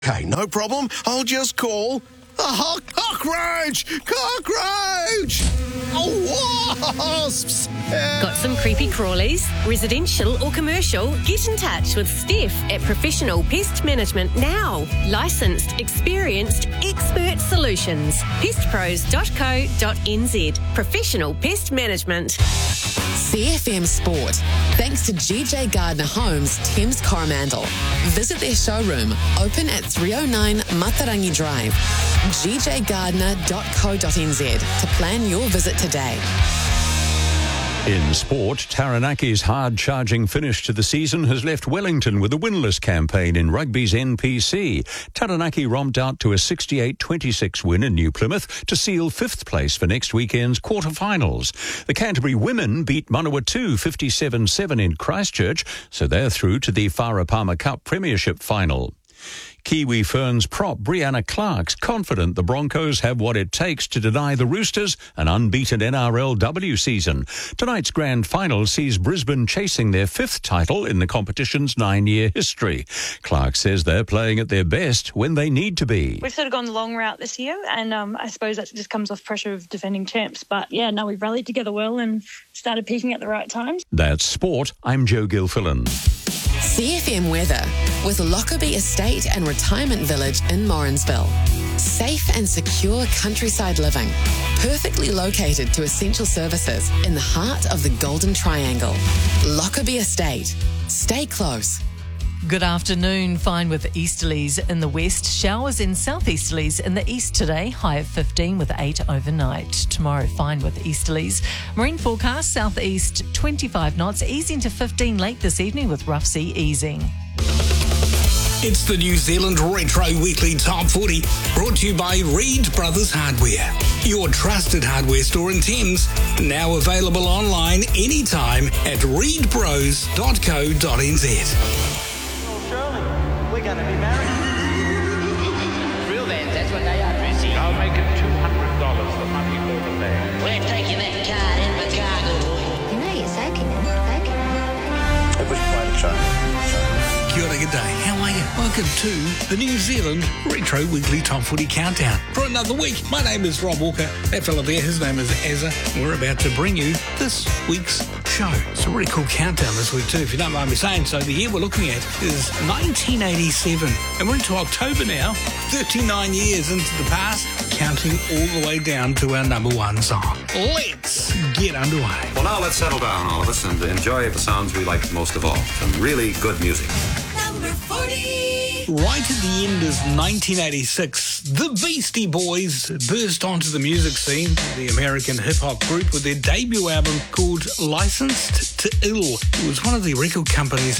Okay, no problem. I'll just call the cockroach! Cockroach! Oh, wasps! Got some creepy crawlies? Residential or commercial? Get in touch with Steph at Professional Pest Management now. Licensed, experienced, expert solutions. pestpros.co.nz. Professional Pest Management. CFM Sport. Thanks to GJ Gardner Homes, Thames Coromandel. Visit their showroom, open at 309 Matarangi Drive. gjgardner.co.nz to plan your visit today. In sport, Taranaki's hard-charging finish to the season has left Wellington with a winless campaign in rugby's NPC. Taranaki romped out to a 68-26 win in New Plymouth to seal fifth place for next weekend's quarter-finals. The Canterbury women beat Manawatu 57-7 in Christchurch, so they're through to the Farah-Palmer Cup Premiership final. Kiwi Ferns prop Brianna Clark's confident the Broncos have what it takes to deny the Roosters an unbeaten NRLW season. Tonight's grand final sees Brisbane chasing their fifth title in the competition's 9-year history. Clark says they're playing at their best when they need to be. We've sort of gone the long route this year, and I suppose that just comes off pressure of defending champs. But yeah, no, we've rallied together well and started peaking at the right times. That's sport. I'm Joe Gilfillan. CFM weather with Lockerbie Estate and Retirement Village in Morrinsville. Safe and secure countryside living, perfectly located to essential services in the heart of the Golden Triangle. Lockerbie Estate. Stay close. Good afternoon. Fine with easterlies in the west. Showers in southeasterlies in the east today. High of 15 with 8 overnight. Tomorrow, fine with easterlies. Marine forecast, southeast 25 knots, easing to 15 late this evening with rough sea easing. It's the New Zealand Retro Weekly Top 40, brought to you by Reed Brothers Hardware, your trusted hardware store in Thames, now available online anytime at reedbros.co.nz. We're going to be married. Real men, that's what they are, Chrissy. I'll make it $200, the money over there. We're taking that card in for cargo. You know you're soaking it. Hey, push play to China. Kia ora, good day. How are you? Welcome to the New Zealand Retro Weekly Top 40 Countdown. For another week, my name is Rob Walker. That fella there, his name is Azza. We're about to bring you this week's show. It's a really cool countdown this week too, if you don't mind me saying. So the year we're looking at is 1987. And we're into October now, 39 years into the past, counting all the way down to our number one song. Let's get underway. Well, now let's settle down, all of us, and enjoy the sounds we like most of all. Some really good music. Number 40. Right at the end of 1986, the Beastie Boys burst onto the music scene, the American hip-hop group, with their debut album called Licensed to Ill. It was one of the record company's